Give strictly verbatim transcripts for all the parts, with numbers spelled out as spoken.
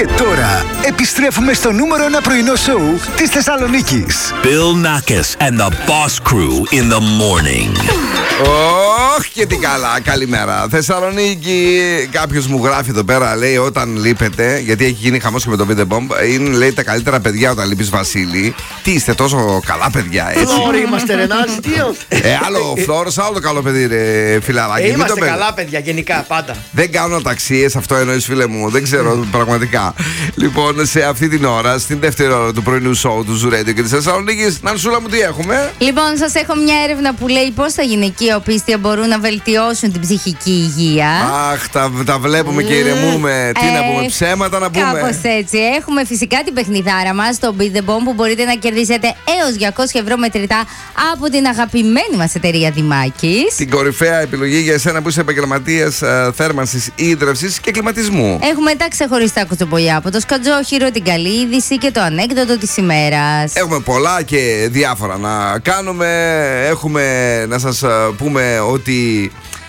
Και τώρα επιστρέφουμε στο νούμερο ένα πρωινό σοου της Θεσσαλονίκης. Bill Nackis and the Boss Crew in the morning. Όχι και τι καλά, καλημέρα. Θεσσαλονίκη, κάποιος μου γράφει εδώ πέρα, λέει όταν λείπετε, γιατί έχει γίνει χαμός και με το Beat the Bomb, είναι λέει τα καλύτερα παιδιά όταν λείπεις, Βασίλη. Τι είστε τόσο καλά παιδιά, έτσι? Φλόρ είμαστε ρε Νάζη, τι Ε, άλλο ο Φλόρος, άλλο το καλό παιδί ρε φιλαράκι. ε, Είμαστε το καλά παιδιά, γενικά πάντα. Δεν κάνω ταξίες, αυτό εννοείς φίλε μου, δεν ξέρω πραγματικά. Λοιπόν, σε αυτή την ώρα, στην δεύτερη ώρα του πρωινού σοου του Zoo Radio και της Θεσσαλονίκης, Νανσούλα μου, τι έχουμε? Λοιπόν, σας έχω μια έρευνα που λέει πώς τα γυναικεία οπίστια μπορούν να βελτιώσουν την ψυχική υγεία. Αχ, τα, τα βλέπουμε και ηρεμούμε. Τι Ε, να πούμε, ψέματα να πούμε. Κάπως έτσι. Έχουμε φυσικά την παιχνιδάρα μας, το Beat the Bomb, που μπορείτε να κερδίσετε έως διακόσια ευρώ μετρητά από την αγαπημένη μας εταιρεία Δημάκης. Την κορυφαία επιλογή για εσένα που είσαι επαγγελματίας ε, θέρμανσης, ίδρυυσης και κλιματισμού. Έχουμε τα ξεχωριστά κουτσομπολιά από το σκατζόχυρο, την καλή είδηση και το ανέκδοτο της ημέρας. Έχουμε πολλά και διάφορα να κάνουμε. Έχουμε να σας ε, πούμε ότι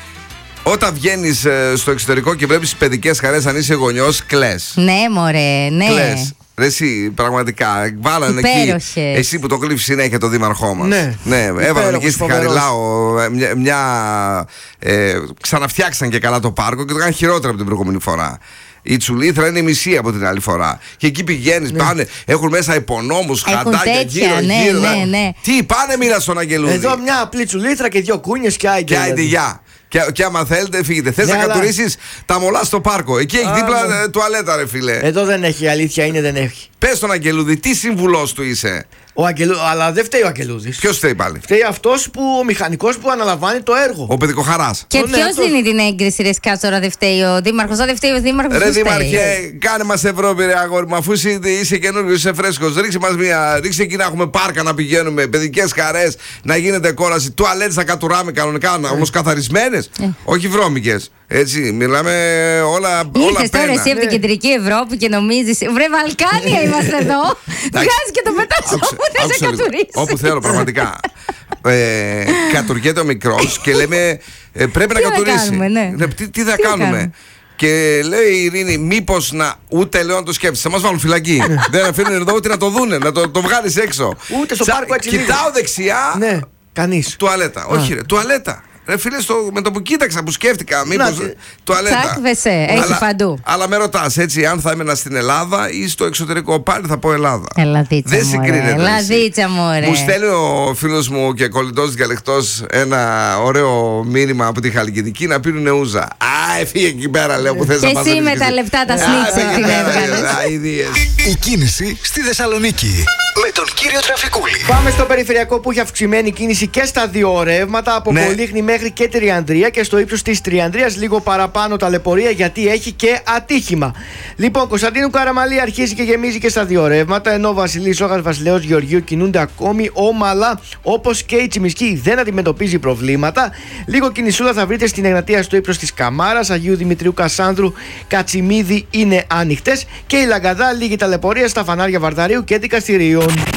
όταν βγαίνεις ε, στο εξωτερικό και βλέπεις παιδικές χαρές, αν είσαι γονιός, κλαις. Ναι, μωρέ, ναι. Κλαις. Ρε εσύ, πραγματικά, βάλανε Υπέροχες. εκεί. Εσύ που το κλείφεις συνέχεια το δήμαρχό μας. Ναι. Ναι, έβαλαν εκεί στη φοβερός. Χαριλάου ε, μια. μια ε, ξαναφτιάξαν και καλά το πάρκο και το κάνουν χειρότερα από την προηγούμενη φορά. Η Τσουλήθρα είναι η μισή από την άλλη φορά. Και εκεί πηγαίνεις, ναι. Πάνε, έχουν μέσα υπονόμους, χαντάκια τέτοια, γύρω, ναι, γύρω. ναι, ναι. Τι, πάνε μοίρα στον Αγγελούδη. Εδώ μια απλή τσουλήθρα και δύο κούνιες και άιντε. Και άιντε γεια. Και, και άμα θέλετε, φύγετε. Θες Ναι, να αλλά- κατουρίσεις τα μολά στο πάρκο. Εκεί έχει Α, δίπλα ναι. ε, τουαλέτα, ρε φίλε. Εδώ δεν έχει, η αλήθεια είναι δεν έχει. Πες στον Αγγελούδη, τι συμβουλός του είσαι? Ο Αγγελού... Αλλά δεν φταίει ο Αγγελούδης. Ποιος φταίει πάλι? Φταίει αυτός που, ο μηχανικός που αναλαμβάνει το έργο. Ο παιδικοχαράς. Και Ναι, ποιος αυτός. δίνει την έγκριση, ρε Σκάτσορα, δεν φταίει ο Δήμαρχος? Αν δεν φταίει ο Δήμαρχος, Ρε ποιος Δήμαρχε, φταίει? κάνε μας Ευρώπη, ρε αγόρι μου. Αφού είσαι, είσαι καινούριος, είσαι φρέσκος, ρίξε μας μια. Ρίξε εκεί να έχουμε πάρκα να πηγαίνουμε, παιδικές χαρές, να γίνεται κόλαση. Τουαλέτες να κατουράμε κανονικά, όμως καθαρισμένες, όχι βρώμικες. Έτσι, μιλάμε όλα, όλα Ήρθες τώρα πένα. εσύ από την κεντρική Ευρώπη και νομίζεις, βρε Βαλκάνια είμαστε εδώ. Βγάζει και το πετάς Άκουσε, όπου θες άκουσε να λίγο. κατουρίσεις. Όπου θέλω, πραγματικά. ε, κατουργέται ο μικρός και λέμε ε, πρέπει να Τι να κατουρίσει. κάνουμε, ναι. τι, τι θα Τι να κάνουμε. κάνουμε. Και λέει η Ειρήνη, μήπως να. Ούτε λέω να το σκέφτεσαι. Θα μας βάλουν φυλακή. Δεν αφήνουν εδώ ούτε να το δούνε, να το, το βγάλεις έξω. Ούτε στο Τσα- πάρκο έτσι λίγο. Κοιτάω δεξιά. Ναι, κανείς. Τουαλέτα. Όχι, ρε, τουαλέτα. Ρε φίλε, στο, με το που κοίταξα, που σκέφτηκα, μήπως. Να, Τουαλέτα. Τσακ, βεσέ, έχει Αλλά- παντού. Αλλά με ρωτάς έτσι, αν θα έμενα στην Ελλάδα ή στο εξωτερικό. Πάλι θα πω Ελλάδα. Ελλαδίτσα, Δεν μωρέ, συγκρίνεται. Ελλαδίτσα, μωρέ. Μου στέλνει ο φίλος μου και κολλητός διαλεκτός ένα ωραίο μήνυμα από τη Χαλκιδική να πίνουν ούζα. Α, έφυγε εκεί πέρα, λέω, που θες Και να πας. εσύ να με πεις τα εσύ. λεφτά τα Α, σνίξερ έφυγε την πέρα, έβγαλες. ρε, αηδίες. Η κίνηση στη Θεσσαλονίκη. Με τον κύριο Τραφικούλη. Πάμε στο περιφερειακό που έχει αυξημένη κίνηση και στα δύο ρεύματα, από Ναι. Πολύχνη μέχρι και Τριανδρία, και στο ύψος της Τριανδρίας λίγο παραπάνω ταλαιπωρία γιατί έχει και ατύχημα. Λοιπόν, Κωνσταντίνου Καραμαλή αρχίζει και γεμίζει και στα δύο ρεύματα, ενώ Βασιλής Ζώγας, Βασιλέως Γεωργίου κινούνται ακόμη όμαλα, όπως και η Τσιμισκή δεν αντιμετωπίζει προβλήματα. Λίγο κινησούλα θα βρείτε στην Εγνατία στο ύψος της Καμάρας, Αγίου Δημητρίου Κασάνδρου, Κατσιμίδη είναι άνοιχτες, και η Λαγκαδά λίγη ταλαιπωρία στα φανάρια Βαρδαρίου και Δικαστηρίων.